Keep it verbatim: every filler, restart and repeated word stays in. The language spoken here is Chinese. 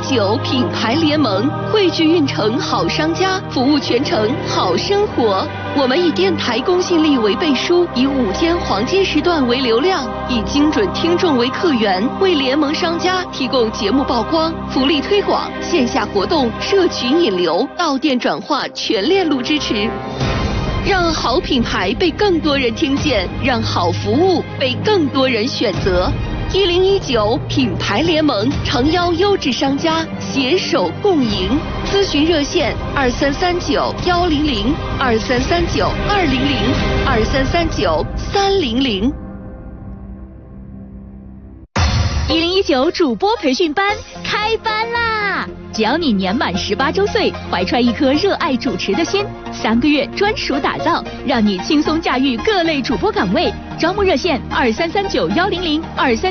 九品牌联盟汇聚运城好商家，服务全城好生活。我们以电台公信力为背书，以午间黄金时段为流量，以精准听众为客源，为联盟商家提供节目曝光、福利推广、线下活动、社群引流、到店转化全链路支持。让好品牌被更多人听见，让好服务被更多人选择。一零一九品牌联盟诚邀优质商家携手共赢，咨询热线二三三九幺零零二三三九二零零二三三九三零零。 一零一九主播培训班开班啦！只要你年满十八周岁，怀揣一颗热爱主持的心，三个月专属打造，让你轻松驾驭各类主播岗位。招募热线二三三九幺零零二三。